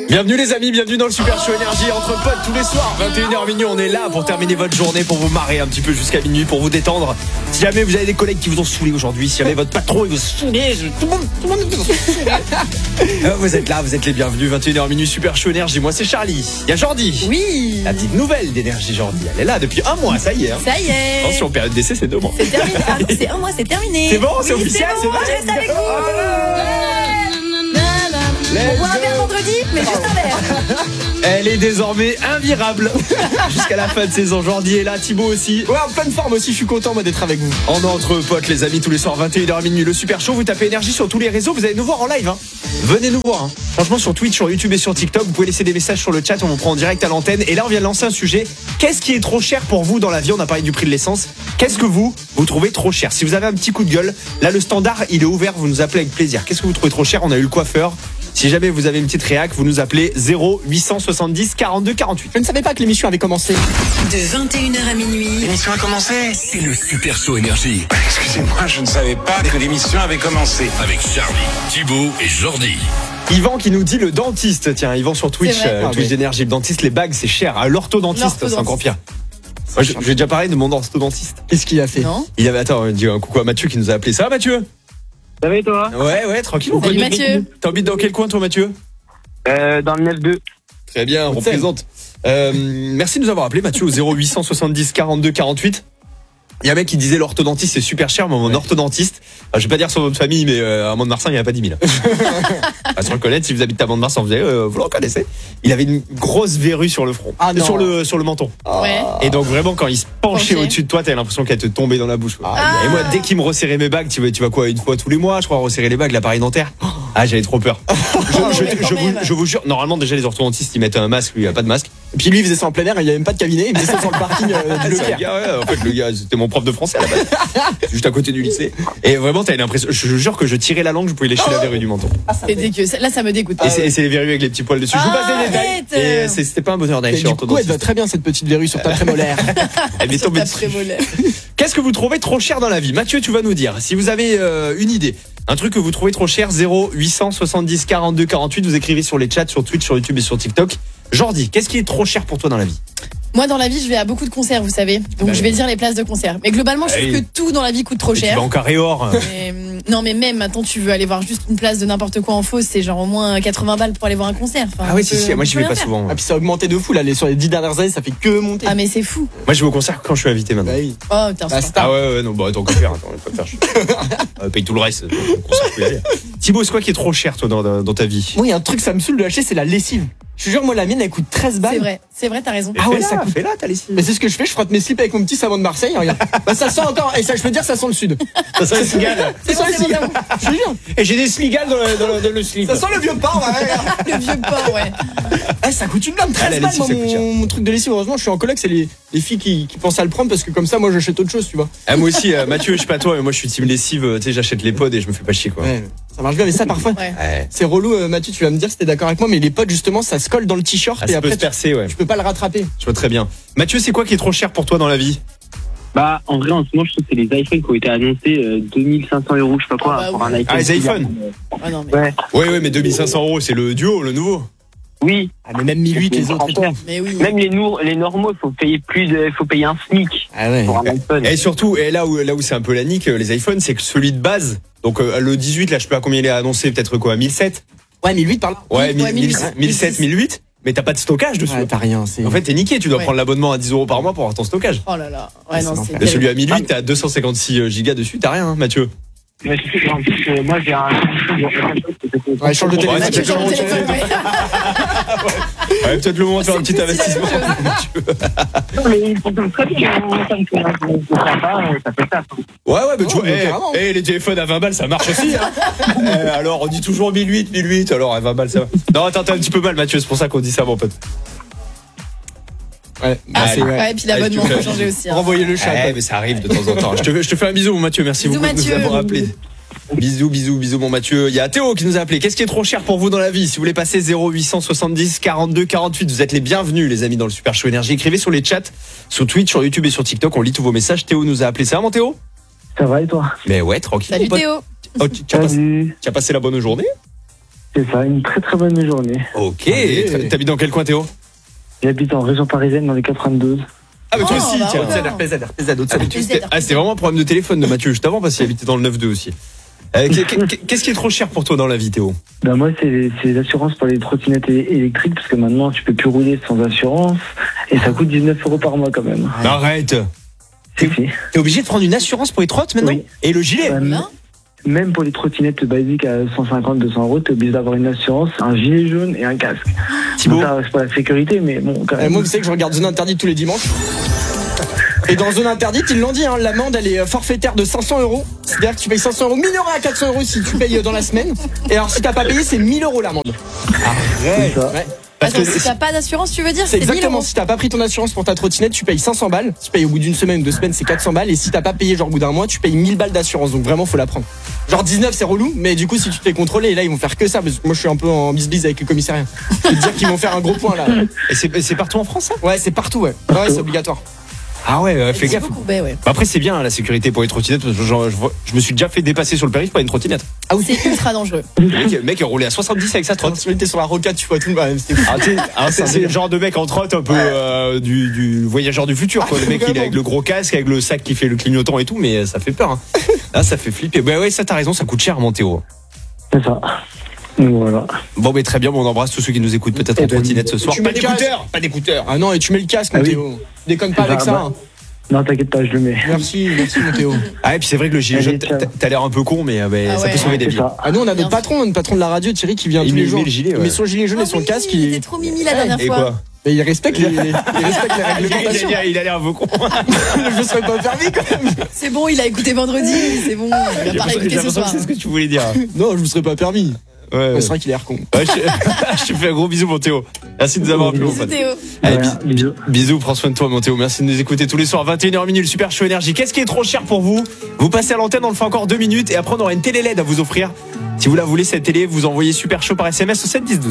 Bienvenue les amis, bienvenue dans le Super Show Énergie entre potes tous les soirs, 21h minuit, on est là pour terminer votre journée, pour vous marrer un petit peu jusqu'à minuit, pour vous détendre. Si jamais vous avez des collègues qui vous ont saoulé aujourd'hui, si jamais votre patron il vous saoulé, tout le monde vous saoulé. Vous êtes là, vous êtes les bienvenus, 21h minuit, Super Show Énergie, moi c'est Charlie, il y a Jordi. Oui. La petite nouvelle d'énergie Jordi, elle est là depuis un mois, ça y est. Ça y est. Attention, période d'essai c'est 2 mois. C'est terminé, ah, c'est un mois, c'est terminé. C'est bon, c'est officiel, c'est bon, je reste avec vous. On boit un verre vendredi, mais juste un verre. Elle est désormais invirable jusqu'à la fin de saison. Jordi est là, Thibaut aussi. Ouais, en pleine forme aussi, je suis content moi d'être avec vous. On est entre potes les amis tous les soirs 21h minuit. Le Super Show, vous tapez énergie sur tous les réseaux, vous allez nous voir en live hein. Venez nous voir hein. Franchement sur Twitch, sur YouTube et sur TikTok, vous pouvez laisser des messages sur le chat, on vous prend en direct à l'antenne. Et là on vient de lancer un sujet. Qu'est-ce qui est trop cher pour vous dans la vie? On a parlé du prix de l'essence. Qu'est-ce que vous trouvez trop cher? Si vous avez un petit coup de gueule, là le standard il est ouvert, vous nous appelez avec plaisir. Qu'est-ce que vous trouvez trop cher? On a eu le coiffeur. Si jamais vous avez une petite réac, vous nous appelez 0870 42 48. Je ne savais pas que l'émission avait commencé. De 21h à minuit. L'émission a commencé. C'est le Super Show Énergie. Excusez-moi, je ne savais pas que l'émission avait commencé. Avec Charlie, Thibaut et Jordi. Yvan qui nous dit le dentiste. Tiens, Yvan sur Twitch, Twitch d'énergie. Le dentiste, les bagues, c'est cher. L'orthodontiste, c'est encore pire. Moi, j'ai déjà parlé de mon orthodontiste. Qu'est-ce qu'il a fait? Non. Il avait, attends, on dit un coucou à Mathieu qui nous a appelé. Ça va Mathieu? Ça va et toi? Ouais, tranquille. Salut Mathieu. T'habites dans quel coin toi Mathieu? Dans le 9-2. Très bien, on représente. Merci de nous avoir appelé Mathieu au 0870 42 48. Il y a un mec qui disait l'orthodontiste c'est super cher, mais mon orthodontiste, je vais pas dire son nom de famille, mais à Mont-de-Marsan il n'y a pas 10 000. À se reconnaître, si vous habitez à Mont-de-Marsan, vous le reconnaissez. Il avait une grosse verrue sur le front, sur le menton. Ouais. Et donc vraiment quand il se penchait au-dessus de toi, t'avais l'impression qu'elle te tombait dans la bouche. Et moi dès qu'il me resserrait mes bagues, tu vas quoi une fois tous les mois, je crois resserrer les bagues, l'appareil dentaire. J'avais trop peur. Je vous jure, normalement déjà les orthodontistes ils mettent un masque, lui il a pas de masque. Et puis lui il faisait ça en plein air, il n'y avait même pas de cabinet, il faisait ça sur le parking de Leclerc. En fait le gars c'était mon prof de français à la base. Juste à côté du lycée. Et vraiment t'avais l'impression, je jure que je tirais la langue, je pouvais lécher la verrue du menton. C'est dégueu, là ça me dégoûte. Et c'est les verrues avec les petits poils dessus. Je vous passe des détails. Et c'était pas un bonheur d'aller chez orthodontiste. Elle va très bien cette petite verrue sur ta prémolaire. Elle m'est tombée dessus. Qu'est-ce que vous trouvez trop cher dans la vie? Mathieu, tu vas nous dire. Si vous avez une idée, un truc que vous trouvez trop cher, 0870 42 48, vous écrivez sur les chats, sur Twitch, sur YouTube et sur TikTok. Jordi, qu'est-ce qui est trop cher pour toi dans la vie? Moi dans la vie je vais à beaucoup de concerts vous savez. Donc je vais dire les places de concert. Mais globalement je trouve que tout dans la vie coûte trop cher. Tu vas en carré or. Non mais même attends tu veux aller voir juste une place de n'importe quoi en Fausse, c'est genre au moins 80 balles pour aller voir un concert. Enfin, si, moi j'y vais pas souvent. Ah puis ça a augmenté de fou là, sur les 10 dernières années ça fait que monter. Ah mais c'est fou. Moi je vais au concert quand je suis invité maintenant. Oh putain. Non bah attends qu'à faire, on va pas faire. Paye tout le reste. Thibaut, c'est quoi qui est trop cher toi dans ta vie? Moi il y a un truc ça me saoule de lâcher, c'est la lessive. Je te jure, moi la mienne elle coûte 13 balles. C'est vrai, t'as raison. Ah ouais, ça fait là ta lessive. Mais c'est ce que je fais, je frotte mes slips avec mon petit savon de Marseille, regarde. Bah ça sent encore, et ça je peux dire ça sent le sud. Ça sent le cigale. Ça sent le cigale. Je te jure. Et j'ai des cigales dans le slip. Ça sent le vieux porc, ouais. Le vieux porc, ouais. Ça coûte une blinde, 13 balles mon truc de lessive. Heureusement, je suis en coloc, c'est les filles qui pensent à le prendre parce que comme ça, moi j'achète autre chose, tu vois. Moi aussi, Mathieu, je sais pas toi, mais moi je suis team lessive, tu sais, j'achète les pods et je me fais pas chier quoi. Ouais. Ça marche bien, mais ça parfois, c'est relou, Mathieu, tu vas me dire si t'es d'accord avec moi, mais les pods justement, ça se colle dans le t-shirt et ça après peut se percer, tu peux pas le rattraper. Je vois très bien. Mathieu, c'est quoi qui est trop cher pour toi dans la vie? Bah, en vrai, en ce moment, je trouve que c'est les iPhones qui ont été annoncés 2500 €, je sais pas quoi, pour un iPhone. Ah, les iPhones? Non, mais... Ouais, mais 2500 €, c'est le duo, le nouveau. Oui. Ah, mais même 1008 les autres. Mais oui. Même les normaux, il faut payer faut payer un SMIC pour un iPhone. Et surtout, là où c'est un peu la nique, les iPhones, c'est que celui de base, donc le 18, là, je sais pas combien il est annoncé, peut-être quoi, 1007? Ouais, 1008 par là. Ouais, 1007, 1008. Mais t'as pas de stockage dessus. Ouais, t'as rien. En fait, t'es niqué. Tu dois prendre l'abonnement à 10 € par mois pour avoir ton stockage. Oh là là. Ouais, non, c'est. Et celui à 1008, t'as 256 gigas dessus. T'as rien, Mathieu. Mais en plus, moi j'ai un. Ouais, change de téléphone. Ouais, peut-être le moment de faire un petit investissement. Mais il fonctionne très bien. Ça fait ça. Ouais, mais tu vois, les téléphones à 20 balles, ça marche aussi. Alors, on dit toujours 1008, alors à 20 balles, ça va. Non, attends, t'as un petit peu mal, Mathieu, c'est pour ça qu'on dit ça, mon pote. Ouais, et puis l'abonnement faut changer aussi. Renvoyer le chat. Mais ça arrive de temps en temps. Je te fais un bisou, mon Mathieu. Merci beaucoup de nous avoir appelé. Bisous, mon Mathieu. Il y a Théo qui nous a appelé. Qu'est-ce qui est trop cher pour vous dans la vie? Si vous voulez passer 0870 42 48, vous êtes les bienvenus, les amis, dans le Super Show Énergie. Écrivez sur les chats, sur Twitch, sur YouTube et sur TikTok. On lit tous vos messages. Théo nous a appelé. Ça va, mon Théo? Ça va et toi? Mais ouais, tranquille. Salut Théo. Tu as passé la bonne journée? C'est ça, une très très bonne journée. Ok. Allez. T'habites dans quel coin, Théo? J'habite en région parisienne dans les 92. Ah, mais toi Oh, aussi, bah tiens. ouais. Ah, c'était vraiment un problème de téléphone de Mathieu juste avant parce qu'il habitait dans le 9-2 aussi. Qu'est-ce qui est trop cher pour toi dans la vie, Théo? Ben moi, c'est les assurances pour les trottinettes électriques, parce que maintenant, tu peux plus rouler sans assurance, et ça coûte 19 € par mois quand même. Arrête. Si. T'es obligé de prendre une assurance pour les trottes maintenant? Oui. Et le gilet? Non. Même pour les trottinettes basiques à 150-200 €, t'es obligé d'avoir une assurance, un gilet jaune et un casque. Thibaut? Ça, c'est pour la sécurité, mais bon, quand même. Moi, vous savez que je regarde Zone Interdite tous les dimanches. Et dans Zone Interdite, ils l'ont dit, hein, l'amende elle est forfaitaire de 500 €. C'est-à-dire que tu payes 500 €, minoré à 400 € si tu payes dans la semaine. Et alors si t'as pas payé, c'est 1000 € l'amende. Arrête. C'est ça. Ouais. Parce Attends, que si t'as pas d'assurance, tu veux dire? C'est 1000 exactement, €. si t'as pas pris ton assurance pour ta trottinette, tu payes 500 balles. Si tu payes au bout d'une semaine ou 2 semaines, c'est 400 balles. Et si t'as pas payé genre au bout d'un mois, tu payes 1000 balles d'assurance. Donc vraiment, faut la prendre. Genre 19, c'est relou, mais du coup, si tu te fais contrôler, et là, ils vont faire que ça. Parce que moi, je suis un peu en bisbise avec le commissariat. Je peux te dire qu'ils vont faire un gros point là. Et c'est partout en France, ça? Ouais, c'est partout, ouais. Ouais, c'est obligatoire. Ah ouais, fais C'est gaffe. beaucoup, ouais. Bah après, c'est bien hein, la sécurité pour les trottinettes. Parce que je me suis déjà fait dépasser sur le périph' par une trottinette. Ah oui, c'est ultra dangereux. Le mec a roulé à 70 avec sa Quand trotte. tu étais sur la rocade, tu vois tout le monde. C'était fou. C'est le genre de mec en trotte un peu du voyageur du futur quoi. Le mec il est avec le gros casque, avec le sac qui fait le clignotant et tout, mais ça fait peur hein. Là ça fait flipper. Bah ouais, ça t'as raison, ça coûte cher mon Théo. C'est ça. Donc voilà. Bon mais très bien, bon, on embrasse tous ceux qui nous écoutent peut-être en trottinette ce soir. tu Pas mets le casque. d'écouteurs, pas d'écouteurs. Ah non, et tu mets le casque, mon Ah oui. Théo. Déconne pas Bah, avec ça. bah. Hein. Non, t'inquiète pas, je le mets. Merci mon Théo. Ah et puis c'est vrai que le gilet jaune, Allez, ciao. t'as l'air un peu con mais Ah ça ouais. peut sauver des C'est vies. ça. Ah nous on a Bien notre patron de la radio, Thierry, qui vient Il tous les met jours. le gilet, Il ouais. met son gilet jaune et son oui, casque. il était trop mimi la dernière Et fois. quoi? Mais il respecte les réglementations. Il a l'air un peu con. Je me serais pas permis quand même. C'est bon, il a écouté vendredi, c'est bon. Il va pas réécouter ce soir. C'est ce que tu voulais dire. Non, je me serais pas permis. Ouais, Ouais, ouais. c'est vrai qu'il a l'air con. Ouais, je te fais un gros bisou mon Théo. Merci de nous avoir appelés mon Bisous, pote. Théo. Allez, Voilà, bisous. bisous, prends soin de toi mon Théo. Merci de nous écouter tous les soirs 21h minuit, le Super Show Énergie. Qu'est-ce qui est trop cher pour vous? Vous passez à l'antenne, on le fait encore 2 minutes et après on aura une télé LED à vous offrir. Si vous la voulez cette télé, vous envoyez Super Show par SMS au 7 10 12.